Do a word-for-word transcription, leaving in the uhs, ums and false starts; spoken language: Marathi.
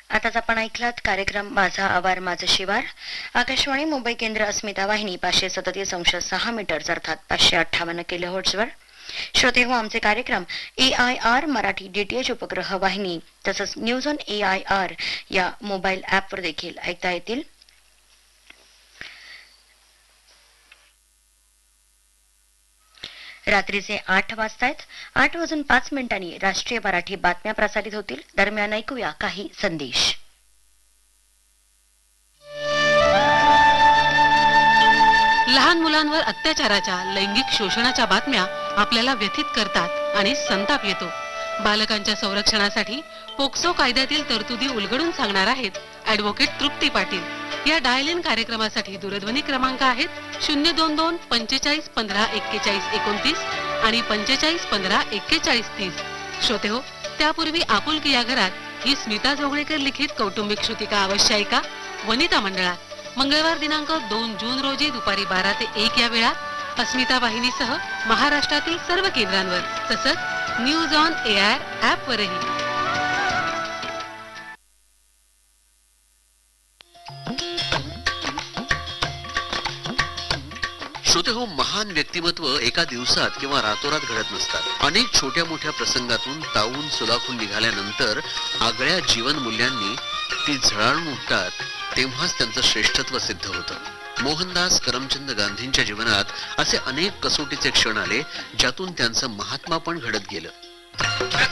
आताच आपण ऐकलात कार्यक्रम माझा आवार माझं शिवार. आकाशवाणी मुंबई केंद्र, अस्मिता वाहिनी पाचशे सदतीस अंश सहा मीटर अर्थात पाचशे अठ्ठावन्न किलो हर्ट्झवर. श्रोते हो, आमचे कार्यक्रम ए आय आर मराठी डीटीएच उपग्रह वाहिनी तसंच news on A I R या मोबाईल ॲपवर देखील ऐकता येतील. रात्रीचे आठ वाजतायत. आठ वाजून पाच मिनिटांनी राष्ट्रीय मराठी बातम्या प्रसारित होतील. दरम्यान ऐकूया काही संदेश. लहान मुलांवर अत्याचाराच्या, लैंगिक शोषणाच्या बातम्या आपल्याला व्यथित करतात आणि संताप येतो. बालकांच्या संरक्षणासाठी पोक्सो कायद्यातील तरतुदी उलगडून सांगणार आहेत ॲडव्होकेट तृप्ती पाटील. या डायल इन कार्यक्रमासाठी दूरध्वनी क्रमांक आहेत शून्य दोन दोन पंचेचाळीस पंधरा एक्केचाळीस एकोणतीस आणि पंचेचाळीस पंधरा एक्केचाळीस तीस. श्रोते हो, त्यापूर्वी आपुलकी या घरात ही स्मिता जोगळेकर लिखित कौटुंबिक श्रुतिका अवश्य ऐका. वनिता मंडळात मंगळवार दिनांक दोन जून रोजी दुपारी बारा ते एक या वेळात अस्मिता वाहिनीसह महाराष्ट्रातील सर्व केंद्रांवर तसंच न्यूज ऑन एआर ॲपवरही. श्रोते हो, महान व्यक्तिमत्व एका दिवसात किंवा रातोरात घडत नसतात. अनेक छोट्या मोठ्या प्रसंगातून तावून सुलाखून निघाल्यानंतर आगळ्या जीवन मूल्यांनी ती झळाळून उठतात, तेव्हाच त्यांचं श्रेष्ठत्व सिद्ध होतं. मोहनदास करमचंद गांधींच्या जीवनात असे अनेक कसोटीचे क्षण आले ज्यातून त्यांचं महात्मा पण घडत गेलं.